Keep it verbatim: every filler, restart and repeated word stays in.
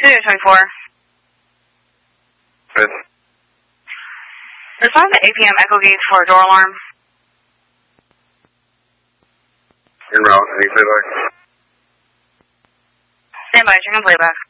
Studio twenty-four. Good. Respond to eight P M Echo Gate for a door alarm. En route, any playback? Stand by, checking playback.